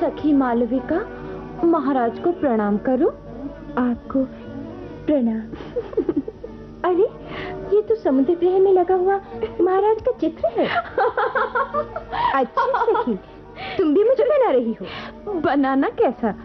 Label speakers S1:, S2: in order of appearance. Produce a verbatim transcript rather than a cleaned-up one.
S1: सखी मालविका, महाराज को प्रणाम करो।
S2: आपको प्रणाम। अरे, ये तो समुद्र ग्रह में लगा हुआ महाराज का चित्र है। अच्छा सखी, तुम भी मुझे बना रही हो?
S1: बनाना कैसा,